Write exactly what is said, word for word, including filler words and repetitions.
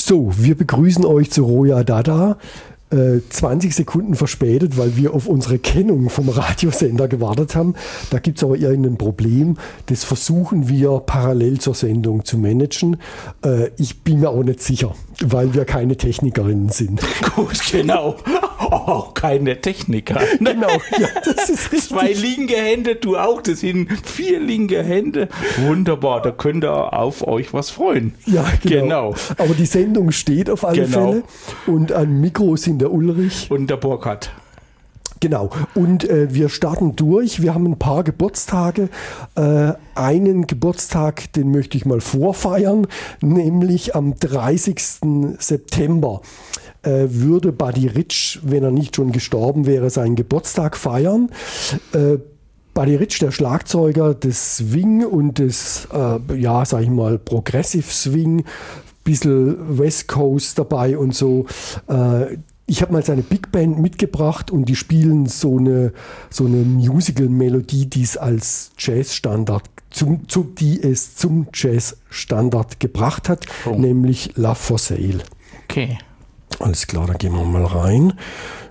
So, wir begrüßen euch zu Roja Dada. zwanzig Sekunden verspätet, weil wir auf unsere Kennung vom Radiosender gewartet haben. Da gibt es aber irgendein Problem. Das versuchen wir parallel zur Sendung zu managen. Äh, ich bin mir auch nicht sicher, weil wir keine Technikerinnen sind. Gut, genau. Auch keine Techniker. Genau, ja, das ist richtig. Zwei linke Hände, du auch. Das sind vier linke Hände. Wunderbar, da könnt ihr auf euch was freuen. Ja, genau. Genau. Aber die Sendung steht auf alle Genau. Fälle. Und an Mikro sind der Ulrich. Und der Burkhard. Genau. Und äh, wir starten durch. Wir haben ein paar Geburtstage. Äh, einen Geburtstag, den möchte ich mal vorfeiern, nämlich am dreißigsten September äh, würde Buddy Rich, wenn er nicht schon gestorben wäre, seinen Geburtstag feiern. Äh, Buddy Rich, der Schlagzeuger des Swing und des, äh, ja, sag ich mal, Progressive Swing, bisschen West Coast dabei und so. Äh, Ich habe mal seine Big Band mitgebracht und die spielen so eine, so eine Musical-Melodie, die es als Jazz-Standard, zum, zum, die es zum Jazz-Standard gebracht hat, oh. nämlich Love for Sale. Okay. Alles klar, dann gehen wir mal rein.